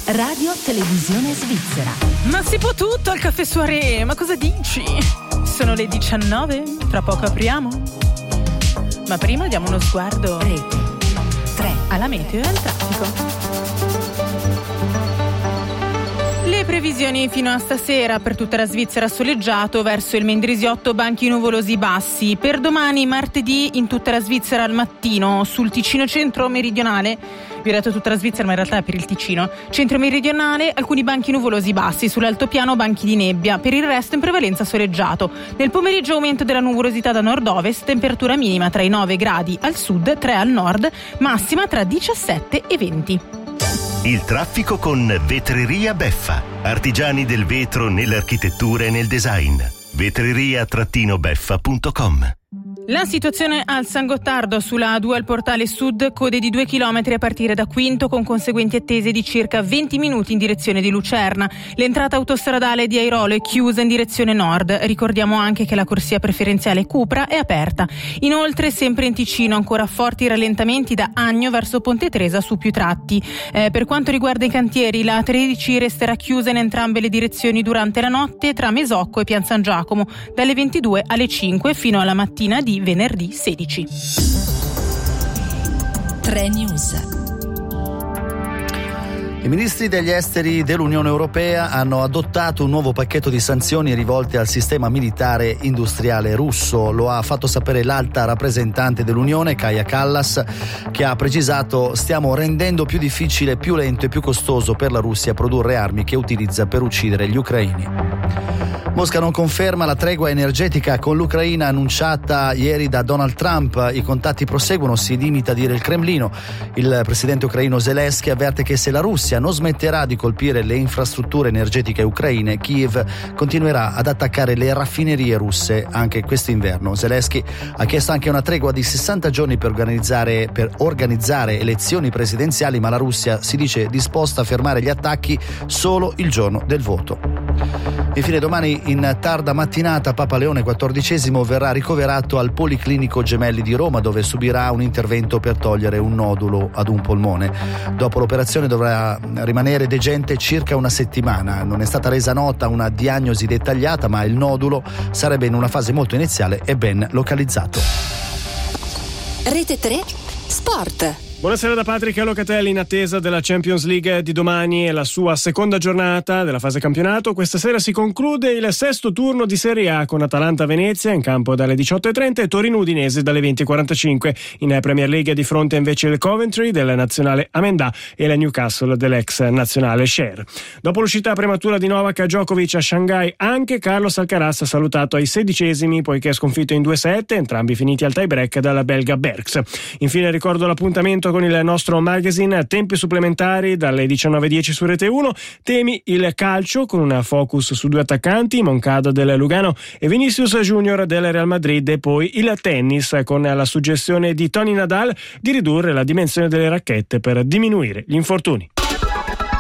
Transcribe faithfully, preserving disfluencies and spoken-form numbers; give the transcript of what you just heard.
Radio Televisione Svizzera. Ma si può tutto al caffè soirée, ma cosa dici? Sono le diciannove, tra poco apriamo. Ma prima diamo uno sguardo Rete tre alla meteo e al traffico. Le previsioni fino a stasera: per tutta la Svizzera soleggiato, verso il Mendrisiotto banchi nuvolosi bassi. Per domani martedì in tutta la Svizzera al mattino, sul Ticino centro meridionale, vi ho detto tutta la Svizzera ma in realtà è per il Ticino, centro meridionale alcuni banchi nuvolosi bassi, sull'altopiano banchi di nebbia, per il resto in prevalenza soleggiato. Nel pomeriggio aumento della nuvolosità da nord-ovest, temperatura minima tra i nove gradi al sud, tre al nord, massima tra diciassette e venti. Il traffico con Vetreria Beffa, artigiani del vetro nell'architettura e nel design. vetreria beffa punto com. La situazione al San Gottardo sulla A due al portale sud, code di due chilometri a partire da Quinto con conseguenti attese di circa venti minuti in direzione di Lucerna. L'entrata autostradale di Airolo è chiusa in direzione nord. Ricordiamo anche che la corsia preferenziale Cupra è aperta. Inoltre, sempre in Ticino, ancora forti rallentamenti da Agno verso Ponte Tresa su più tratti. Eh, per quanto riguarda i cantieri, la tredici resterà chiusa in entrambe le direzioni durante la notte tra Mesocco e Pian San Giacomo, dalle ventidue alle cinque fino alla mattina di venerdì sedici. tre News. I ministri degli esteri dell'Unione Europea hanno adottato un nuovo pacchetto di sanzioni rivolte al sistema militare industriale russo. Lo ha fatto sapere l'alta rappresentante dell'Unione, Kaja Kallas, che ha precisato: stiamo rendendo più difficile, più lento e più costoso per la Russia produrre armi che utilizza per uccidere gli ucraini. Mosca non conferma la tregua energetica con l'Ucraina annunciata ieri da Donald Trump. I contatti proseguono, si limita a dire il Cremlino. Il presidente ucraino Zelensky avverte che se la Russia non smetterà di colpire le infrastrutture energetiche ucraine, Kiev continuerà ad attaccare le raffinerie russe anche quest'inverno. Zelensky ha chiesto anche una tregua di sessanta giorni per organizzare, per organizzare elezioni presidenziali, ma la Russia si dice disposta a fermare gli attacchi solo il giorno del voto. Infine, domani in tarda mattinata Papa Leone quattordicesimo verrà ricoverato al Policlinico Gemelli di Roma, dove subirà un intervento per togliere un nodulo ad un polmone. Dopo l'operazione dovrà rimanere degente circa una settimana. Non è stata resa nota una diagnosi dettagliata, ma il nodulo sarebbe in una fase molto iniziale e ben localizzato. Rete tre Sport. Buonasera da Patrick Locatelli. In attesa della Champions League di domani e la sua seconda giornata della fase campionato, questa sera si conclude il sesto turno di Serie A con Atalanta-Venezia in campo dalle diciotto e trenta e Torino-Udinese dalle venti e quarantacinque. In Premier League di fronte invece il Coventry del nazionale Amendà e la Newcastle dell'ex nazionale Sher. Dopo l'uscita prematura di Novak Djokovic a Shanghai, anche Carlos Alcaraz ha salutato ai sedicesimi poiché è sconfitto in due sette, entrambi finiti al tie break dalla belga Berks. Infine ricordo l'appuntamento con il nostro magazine Tempi supplementari dalle diciannove e dieci su Rete uno. Temi il calcio con una focus su due attaccanti, Moncada del Lugano e Vinicius Junior del Real Madrid, e poi il tennis con la suggestione di Tony Nadal di ridurre la dimensione delle racchette per diminuire gli infortuni.